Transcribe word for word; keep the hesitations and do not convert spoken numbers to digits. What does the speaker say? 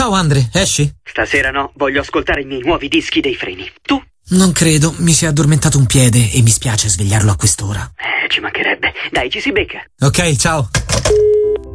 Ciao Andre, esci? Stasera no, voglio ascoltare i miei nuovi dischi dei Freni. Tu? Non credo, mi si è addormentato un piede e mi spiace svegliarlo a quest'ora. Eh, ci mancherebbe. Dai, ci si becca. Ok, ciao.